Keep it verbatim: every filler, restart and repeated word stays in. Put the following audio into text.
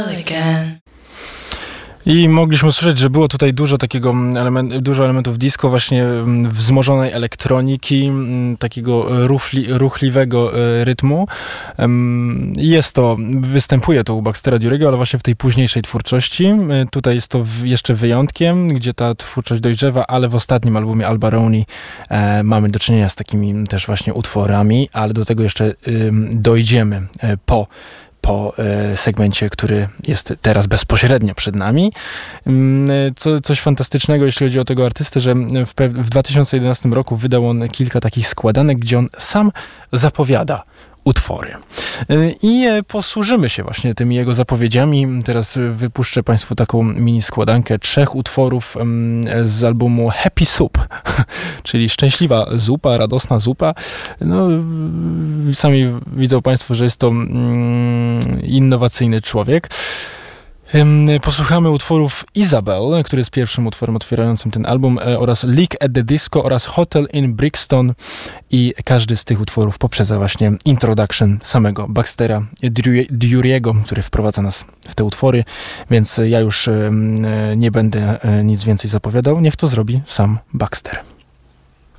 I mogliśmy usłyszeć, że było tutaj dużo takiego element, dużo elementów disco, właśnie wzmożonej elektroniki, takiego ruchli, ruchliwego rytmu. Jest to, występuje to u Baxtera Dury'ego, ale właśnie w tej późniejszej twórczości. Tutaj jest to jeszcze wyjątkiem, gdzie ta twórczość dojrzewa, ale w ostatnim albumie Albaroni e, mamy do czynienia z takimi też właśnie utworami, ale do tego jeszcze y, dojdziemy e, po po e, segmencie, który jest teraz bezpośrednio przed nami. Co, coś fantastycznego, jeśli chodzi o tego artystę, że w, w dwa tysiące jedenastym roku wydał on kilka takich składanek, gdzie on sam zapowiada utwory. I posłużymy się właśnie tymi jego zapowiedziami. Teraz wypuszczę Państwu taką mini składankę trzech utworów z albumu Happy Soup, czyli szczęśliwa zupa, radosna zupa. No, sami widzą Państwo, że jest to innowacyjny człowiek. Posłuchamy utworów Isabel, który jest pierwszym utworem otwierającym ten album, oraz Leak at the Disco oraz Hotel in Brixton, i każdy z tych utworów poprzedza właśnie introduction samego Baxtera Dury'ego, który wprowadza nas w te utwory, więc ja już nie będę nic więcej zapowiadał. Niech to zrobi sam Baxter.